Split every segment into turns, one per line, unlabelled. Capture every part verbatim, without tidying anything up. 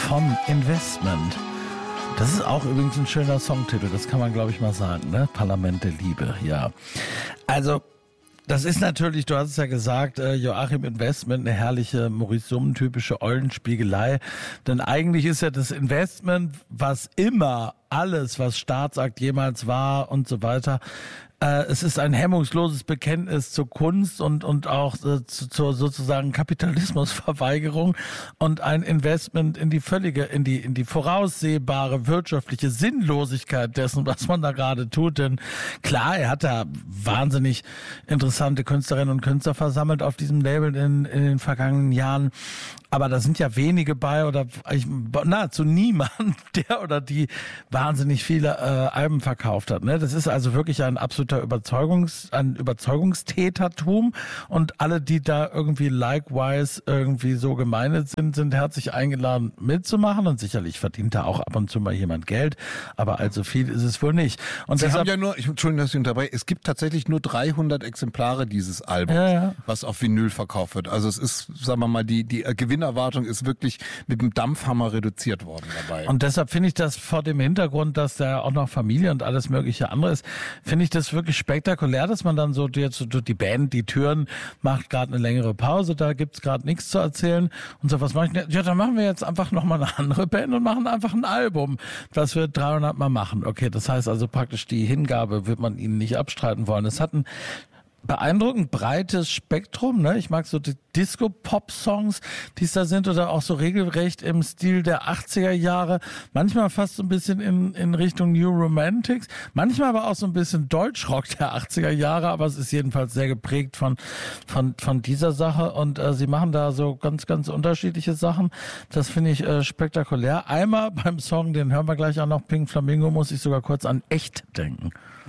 von Investment. Das ist auch übrigens ein schöner Songtitel, das kann man glaube ich mal sagen, ne? Parlament der Liebe, ja. Also, das ist natürlich, du hast es ja gesagt, äh, Joachim Investment, eine herrliche Maurice Summen-typische Eulenspiegelei. Denn eigentlich ist ja das Investment, was immer alles, was Staatsakt jemals war und so weiter, äh, es ist ein hemmungsloses Bekenntnis zur Kunst und und auch äh, zu, zur sozusagen Kapitalismusverweigerung und ein Investment in die völlige, in die in die voraussehbare wirtschaftliche Sinnlosigkeit dessen, was man da gerade tut. Denn klar, er hat da wahnsinnig interessante Künstlerinnen und Künstler versammelt auf diesem Label in, in den vergangenen Jahren. Aber da sind ja wenige bei oder ich, nahezu niemand, der oder die wahnsinnig viele äh, Alben verkauft hat. Ne? Das ist also wirklich ein absoluter Überzeugungs, ein Überzeugungstätertum und alle, die da irgendwie likewise irgendwie so gemeindet sind, sind herzlich eingeladen mitzumachen und sicherlich verdient da auch ab und zu mal jemand Geld, aber allzu viel ist es wohl nicht. Und
Sie
deshalb,
haben ja nur, ich, Entschuldigung, dass ich unterbreche, es gibt tatsächlich nur dreihundert Exemplare dieses Albums,
ja, ja.
was auf Vinyl verkauft wird. Also es ist, sagen wir mal, die, die Gewinnerwartung ist wirklich mit dem Dampfhammer reduziert worden dabei.
Und deshalb finde ich das vor dem Hintergrund, dass da auch noch Familie und alles mögliche andere ist, finde ich das wirklich spektakulär, dass man dann so jetzt so die Band, die Türen macht gerade eine längere Pause, da gibt's gerade nichts zu erzählen und so, was mache ich denn? Ja, dann machen wir jetzt einfach nochmal eine andere Band und machen einfach ein Album, was wir dreihundert Mal machen. Okay, das heißt also praktisch die Hingabe wird man ihnen nicht abstreiten wollen. Es hat ein beeindruckend breites Spektrum, ne? Ich mag so die Disco-Pop-Songs, die es da sind, oder auch so regelrecht im Stil der achtziger Jahre. Manchmal fast so ein bisschen in, in Richtung New Romantics. Manchmal aber auch so ein bisschen Deutschrock der achtziger Jahre, aber es ist jedenfalls sehr geprägt von, von, von dieser Sache und äh, sie machen da so ganz, ganz unterschiedliche Sachen. Das finde ich äh, spektakulär. Einmal beim Song, den hören wir gleich auch noch, Pink Flamingo, muss ich sogar kurz an Echt denken.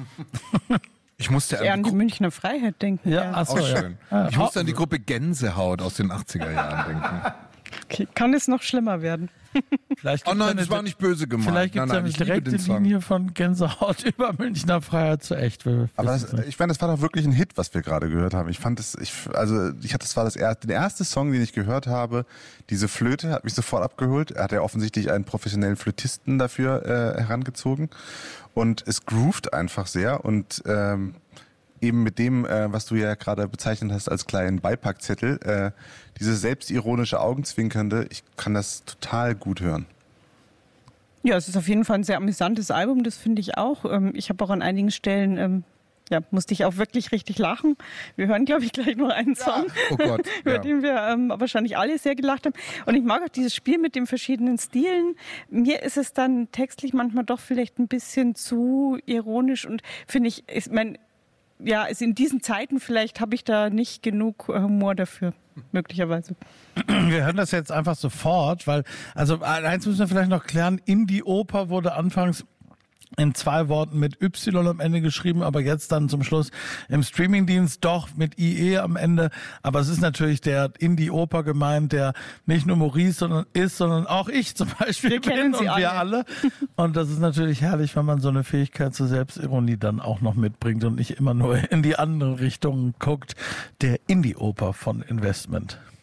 Ich musste
eher an die Münchner Freiheit denken.
Ja,
ja.
ach so,
auch schön.
Ja.
Ich musste an die Gruppe Gänsehaut aus den achtziger Jahren denken.
Okay, kann es noch schlimmer werden?
Vielleicht
Oh nein,
eine,
das war nicht böse gemeint.
Vielleicht gibt es ja eine direkte Linie von Gänsehaut über Münchner Freiheit zu Echt. Wir
Aber das, ich meine, das war doch wirklich ein Hit, was wir gerade gehört haben. Ich fand es, ich, also ich hatte, das war das erste, der erste Song, den ich gehört habe. Diese Flöte hat mich sofort abgeholt. Er hat ja offensichtlich einen professionellen Flötisten dafür äh, herangezogen und es groovt einfach sehr und ähm, eben mit dem, äh, was du ja gerade bezeichnet hast als kleinen Beipackzettel, äh, dieses selbstironische Augenzwinkernde, ich kann das total gut hören.
Ja, es ist auf jeden Fall ein sehr amüsantes Album, das finde ich auch. Ähm, ich habe auch an einigen Stellen, ähm, ja, musste ich auch wirklich richtig lachen. Wir hören, glaube ich, gleich noch einen Song,
Ja. Oh Gott,
über
ja.
den wir ähm, wahrscheinlich alle sehr gelacht haben. Und ich mag auch dieses Spiel mit den verschiedenen Stilen. Mir ist es dann textlich manchmal doch vielleicht ein bisschen zu ironisch und finde ich, ich meine, ja, ist in diesen Zeiten vielleicht habe ich da nicht genug Humor dafür, möglicherweise.
Wir hören das jetzt einfach sofort, weil, also eins müssen wir vielleicht noch klären, Indie-Oper wurde anfangs in zwei Worten mit Y am Ende geschrieben, aber jetzt dann zum Schluss im Streamingdienst doch mit I E am Ende. Aber es ist natürlich der Indie-Oper gemeint, der nicht nur Maurice sondern ist, sondern auch ich zum Beispiel
Wir
bin
kennen
und
sie
wir
alle.
alle. Und das ist natürlich herrlich, wenn man so eine Fähigkeit zur Selbstironie dann auch noch mitbringt und nicht immer nur in die andere Richtung guckt. Der Indie-Oper von Investment.